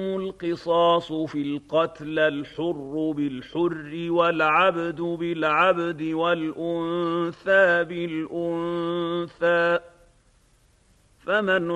القصاص في القتلى الحر بالحر والعبد بالعبد والأنثى بالأنثى فمن